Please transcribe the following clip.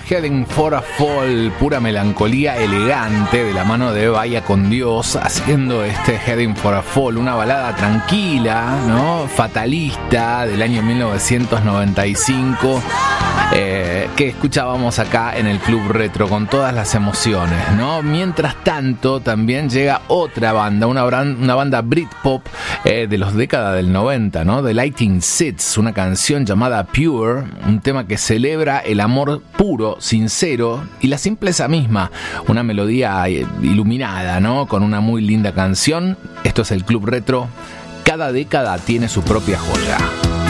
Heading for a Fall, pura melancolía elegante de la mano de Vaya con Dios, haciendo este Heading for a Fall, una balada tranquila, ¿no? Fatalista del año 1995, que escuchábamos acá en el Club Retro con todas las emociones, ¿no? Mientras tanto, también llega otra banda, una banda Britpop de los décadas del 90, ¿no? The Lighting Seeds, una canción llamada Pure, un tema que celebra el amor puro, sincero y la simpleza misma, una melodía iluminada, ¿no? Con una muy linda canción. Esto es el Club Retro. Cada década tiene su propia joya.